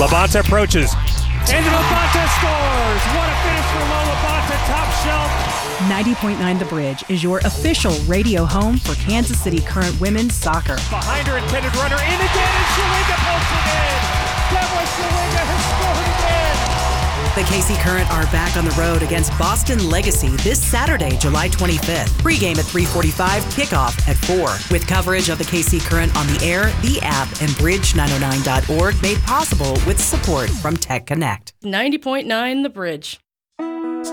Labonte approaches. And Labonte scores! What a finish for Lo Labonte, top shelf. 90.9 The Bridge is your official radio home for Kansas City Current women's soccer. Behind her intended runner, in again, and Shawinga pokes it in. Deborah Shawinga has scored again. The KC Current are back on the road against Boston Legacy this Saturday, July 25th. Pre-game at 3:45, kickoff at 4. With coverage of the KC Current on the air, the app, and Bridge909.org made possible with support from Tech Connect. 90.9 The Bridge.